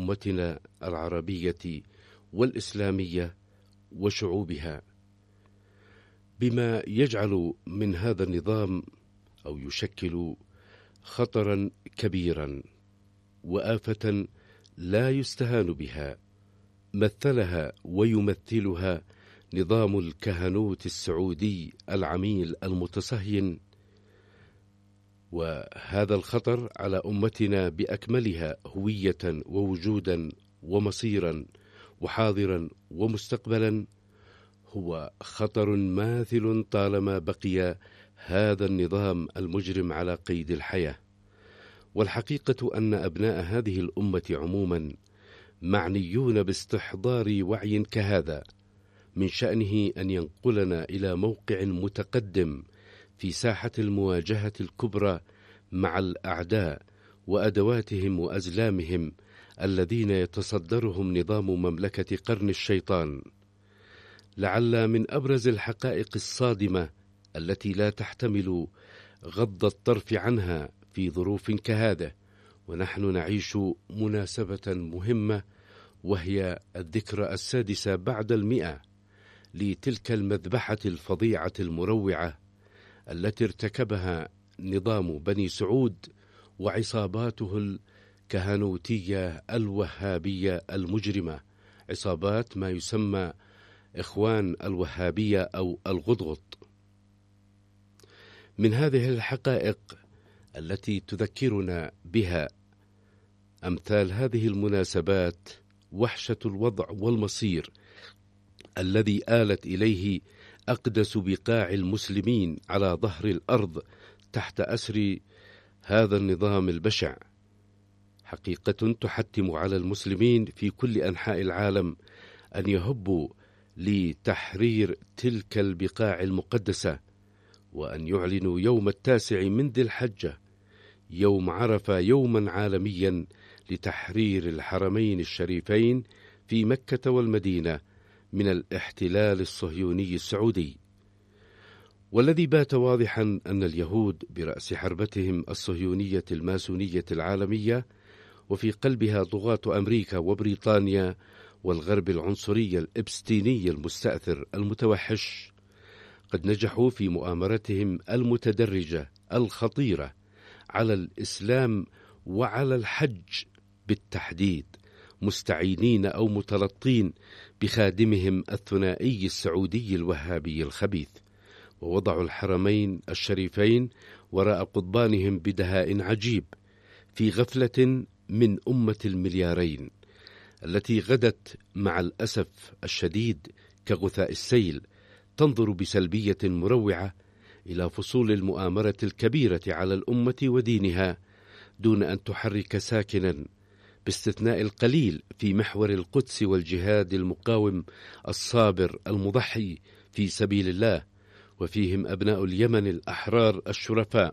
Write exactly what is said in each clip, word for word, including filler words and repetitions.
أمتنا العربية والإسلامية وشعوبها، بما يجعل من هذا النظام أو يشكل خطرا كبيرا وآفة لا يستهان بها. مثلها ويمثلها نظام الكهنوت السعودي العميل المتصهين، وهذا الخطر على أمتنا بأكملها هوية ووجودا ومصيرا وحاضرا ومستقبلا هو خطر ماثل طالما بقي هذا النظام المجرم على قيد الحياة. والحقيقة أن أبناء هذه الأمة عموما معنيون باستحضار وعي كهذا، من شأنه أن ينقلنا إلى موقع متقدم في ساحة المواجهة الكبرى مع الأعداء وأدواتهم وأزلامهم الذين يتصدرهم نظام مملكة قرن الشيطان. لعل من أبرز الحقائق الصادمة التي لا تحتمل غض الطرف عنها في ظروف كهذا ونحن نعيش مناسبة مهمة، وهي الذكرى السادسة بعد المئة لتلك المذبحة الفظيعة المروعة التي ارتكبها نظام بني سعود وعصاباته الكهنوتية الوهابية المجرمة، عصابات ما يسمى إخوان الوهابية أو الغضغط. من هذه الحقائق التي تذكرنا بها أمثال هذه المناسبات وحشة الوضع والمصير الذي آلت إليه أقدس بقاع المسلمين على ظهر الأرض تحت أسر هذا النظام البشع. حقيقة تحتم على المسلمين في كل أنحاء العالم أن يهبوا لتحرير تلك البقاع المقدسة، وأن يعلنوا يوم التاسع من ذي الحجة يوم عرفة يوما عالميا لتحرير الحرمين الشريفين في مكة والمدينة من الاحتلال الصهيوني السعودي. والذي بات واضحا أن اليهود برأس حربتهم الصهيونية الماسونية العالمية، وفي قلبها طغاة أمريكا وبريطانيا والغرب العنصري الإبستيني المستأثر المتوحش، قد نجحوا في مؤامرتهم المتدرجة الخطيرة على الإسلام وعلى الحج بالتحديد، مستعينين أو متلطين بخادمهم الثنائي السعودي الوهابي الخبيث، ووضعوا الحرمين الشريفين وراء قضبانهم بدهاء عجيب في غفلة من أمة المليارين التي غدت مع الأسف الشديد كغثاء السيل تنظر بسلبية مروعة إلى فصول المؤامرة الكبيرة على الأمة ودينها دون أن تحرك ساكنا، باستثناء القليل في محور القدس والجهاد المقاوم الصابر المضحي في سبيل الله، وفيهم أبناء اليمن الأحرار الشرفاء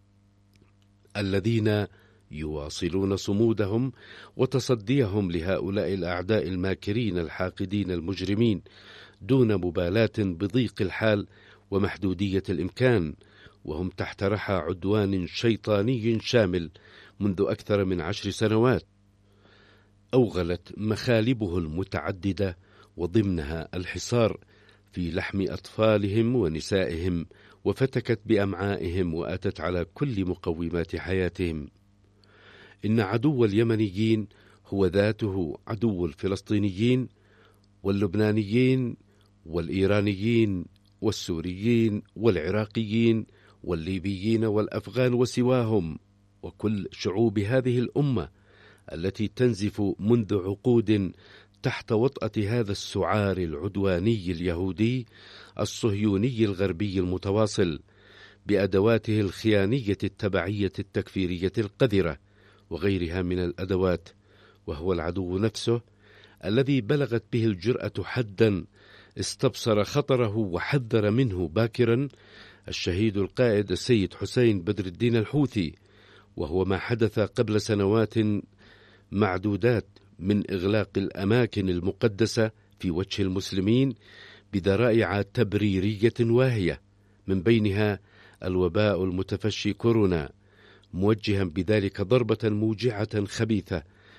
الذين يواصلون صمودهم وتصديهم لهؤلاء الأعداء الماكرين الحاقدين المجرمين دون مبالاة بضيق الحال ومحدودية الإمكان، وهم تحت رحى عدوان شيطاني شامل منذ أكثر من عشر سنوات أوغلت مخالبه المتعددة وضمنها الحصار في لحم أطفالهم ونسائهم، وفتكت بأمعائهم وأتت على كل مقومات حياتهم. إن عدو اليمنيين هو ذاته عدو الفلسطينيين واللبنانيين والإيرانيين والسوريين والعراقيين والليبيين والأفغان وسواهم، وكل شعوب هذه الأمة التي تنزف منذ عقود تحت وطأة هذا السعار العدواني اليهودي الصهيوني الغربي المتواصل بأدواته الخيانية التبعية التكفيرية القذرة وغيرها من الأدوات، وهو العدو نفسه الذي بلغت به الجرأة حدا استبصر خطره وحذر منه باكرا الشهيد القائد السيد حسين بدر الدين الحوثي، وهو ما حدث قبل سنوات معدودات من إغلاق الأماكن المقدسة في وجه المسلمين بذرائع تبريرية واهية، من بينها الوباء المتفشي كورونا، موجها بذلك ضربة موجعة خبيثة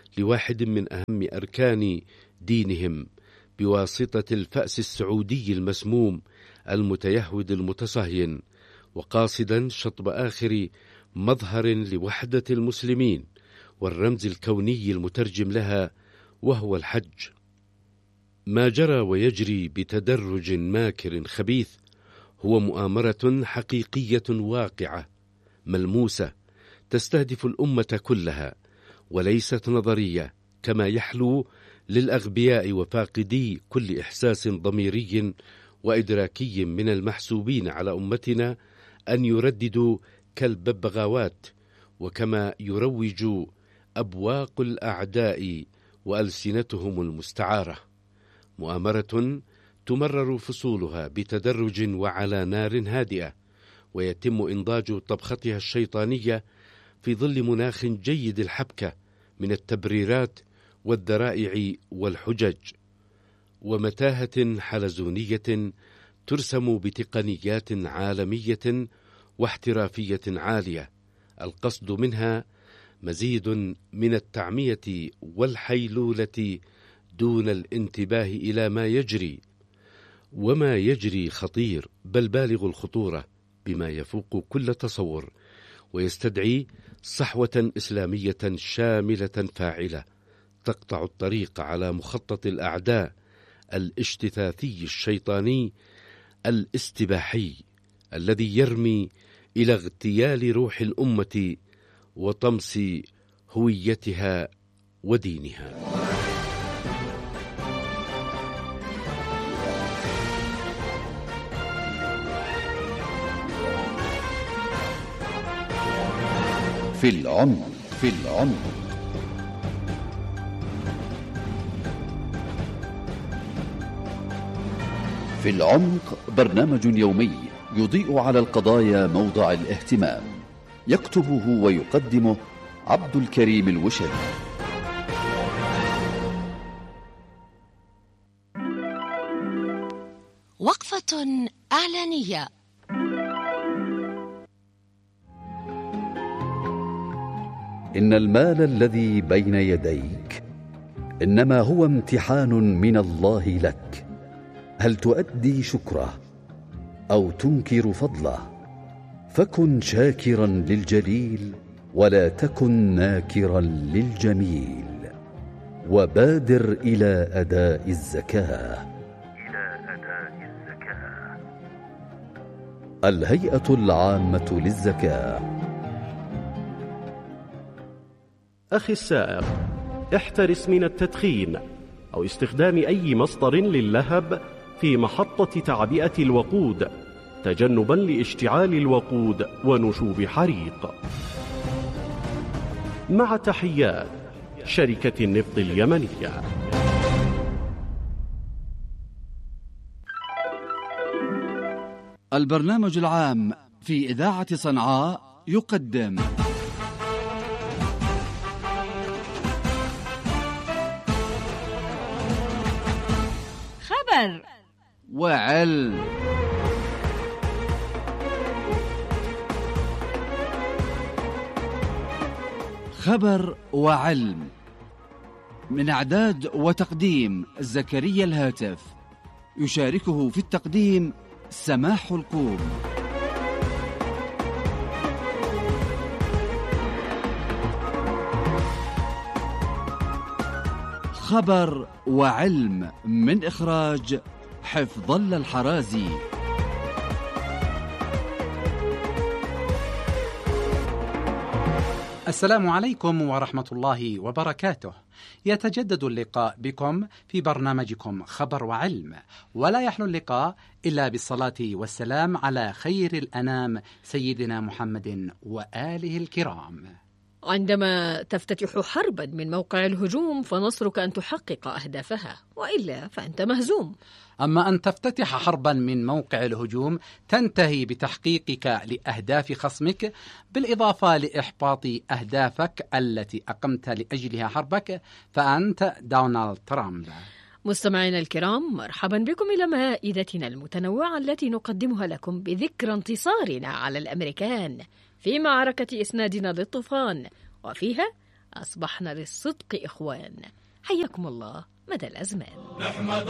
لواحد من أهم أركان دينهم بواسطة الفأس السعودي المسموم المتيهود المتصهين، وقاصدا شطب آخر مظهر لوحدة المسلمين والرمز الكوني المترجم لها وهو الحج. ما جرى ويجري بتدرج ماكر خبيث هو مؤامرة حقيقية واقعة ملموسة تستهدف الأمة كلها، وليست نظرية كما يحلو للأغبياء وفاقدي كل إحساس ضميري وإدراكي من المحسوبين على أمتنا أن يرددوا كالببغاوات، وكما يروج أبواق الأعداء وألسنتهم المستعارة. مؤامرة تمرر فصولها بتدرج وعلى نار هادئة، ويتم إنضاج طبختها الشيطانية في ظل مناخ جيد الحبكة من التبريرات والذرائع والحجج، ومتاهة حلزونية ترسم بتقنيات عالمية واحترافية عالية، القصد منها مزيد من التعمية والحيلولة دون الانتباه إلى ما يجري. وما يجري خطير بل بالغ الخطورة بما يفوق كل تصور، ويستدعي صحوة إسلامية شاملة فاعلة تقطع الطريق على مخطط الأعداء الاشتثاثي الشيطاني الاستباحي الذي يرمي إلى اغتيال روح الأمة وطمس هويتها ودينها. في العمق في العمق في العمق برنامج يومي يضيء على القضايا موضع الاهتمام، يكتبه ويقدمه عبد الكريم الوشري. وقفة إعلانية. إن المال الذي بين يديك إنما هو امتحان من الله لك، هل تؤدي شكره أو تنكر فضله؟ فكن شاكرا للجليل ولا تكن ناكرا للجميل، وبادر إلى أداء الزكاة. إلى أداء الزكاة. الهيئة العامة للزكاة. أخي السائق، احترس من التدخين أو استخدام أي مصدر للهب في محطة تعبئة الوقود، تجنبا لاشتعال الوقود ونشوب حريق. مع تحيات شركة النفط اليمنية. البرنامج العام في إذاعة صنعاء يقدم خبر وعلم. خبر وعلم، من إعداد وتقديم زكريا الهاتف، يشاركه في التقديم سماح القوم. خبر وعلم من إخراج حفظ الله الحرازي. السلام عليكم ورحمة الله وبركاته. يتجدد اللقاء بكم في برنامجكم خبر وعلم، ولا يحلو اللقاء إلا بالصلاة والسلام على خير الأنام سيدنا محمد وآله الكرام. عندما تفتتح حربا من موقع الهجوم فنصرك أن تحقق أهدافها، وإلا فأنت مهزوم. أما أن تفتتح حربا من موقع الهجوم تنتهي بتحقيقك لأهداف خصمك، بالإضافة لإحباط أهدافك التي أقمت لأجلها حربك، فأنت دونالد ترامب. مستمعينا الكرام، مرحبا بكم إلى مائدتنا المتنوعة التي نقدمها لكم بذكرى انتصارنا على الأمريكان في معركة إسنادنا للطوفان، وفيها أصبحنا للصدق إخوان. حياكم الله مدى الأزمان.